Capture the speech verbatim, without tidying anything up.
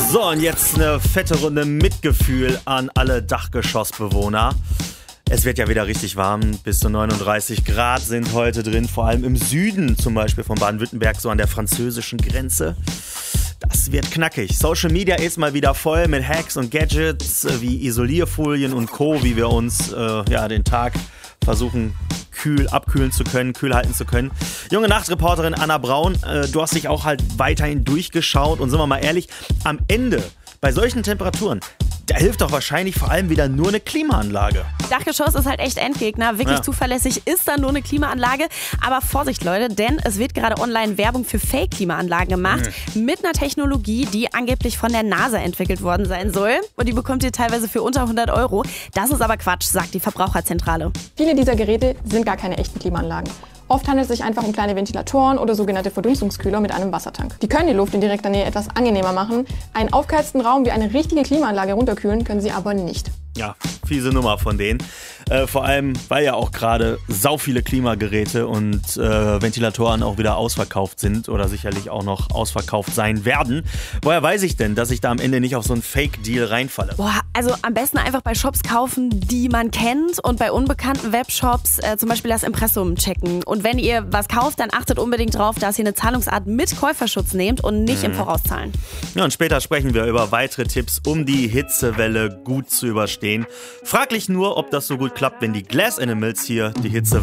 So, und jetzt eine fette Runde Mitgefühl an alle Dachgeschossbewohner. Es wird ja wieder richtig warm, bis zu neununddreißig Grad sind heute drin, vor allem im Süden zum Beispiel von Baden-Württemberg, so an der französischen Grenze. Das wird knackig. Social Media ist mal wieder voll mit Hacks und Gadgets wie Isolierfolien und Co., wie wir uns äh, ja, den Tag versuchen kühl abkühlen zu können, kühl halten zu können. Junge Nachtreporterin Anna Braun, äh, du hast dich auch halt weiterhin durchgeschaut und sind wir mal ehrlich, am Ende bei solchen Temperaturen, da hilft doch wahrscheinlich vor allem wieder nur eine Klimaanlage. Dachgeschoss ist halt echt Endgegner. Wirklich ja. zuverlässig ist da nur eine Klimaanlage. Aber Vorsicht, Leute, denn es wird gerade online Werbung für Fake-Klimaanlagen gemacht. Mhm. Mit einer Technologie, die angeblich von der NASA entwickelt worden sein soll. Und die bekommt ihr teilweise für unter hundert Euro. Das ist aber Quatsch, sagt die Verbraucherzentrale. Viele dieser Geräte sind gar keine echten Klimaanlagen. Oft handelt es sich einfach um kleine Ventilatoren oder sogenannte Verdunstungskühler mit einem Wassertank. Die können die Luft in direkter Nähe etwas angenehmer machen. Einen aufgeheizten Raum wie eine richtige Klimaanlage runterkühlen können sie aber nicht. Ja, fiese Nummer von denen. Äh, vor allem, weil ja auch gerade sau viele Klimageräte und äh, Ventilatoren auch wieder ausverkauft sind oder sicherlich auch noch ausverkauft sein werden. Woher weiß ich denn, dass ich da am Ende nicht auf so einen Fake-Deal reinfalle? Boah, also am besten einfach bei Shops kaufen, die man kennt und bei unbekannten Webshops äh, zum Beispiel das Impressum checken. Und wenn ihr was kauft, dann achtet unbedingt drauf, dass ihr eine Zahlungsart mit Käuferschutz nehmt und nicht mhm. im Voraus zahlen. Ja, und später sprechen wir über weitere Tipps, um die Hitzewelle gut zu überstehen. Fraglich nur, ob das so gut klappt, wenn die Glass Animals hier die Hitze